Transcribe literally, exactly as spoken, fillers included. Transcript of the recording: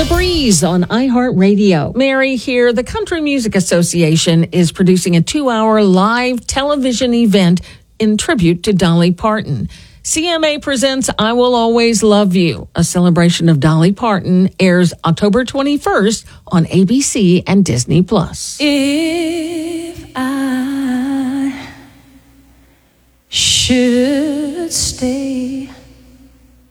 The Breeze on iHeartRadio. Mary here. The Country Music Association is producing a two-hour live television event in tribute to Dolly Parton. C M A presents I Will Always Love You. A celebration of Dolly Parton airs October twenty-first on A B C and Disney Plus. It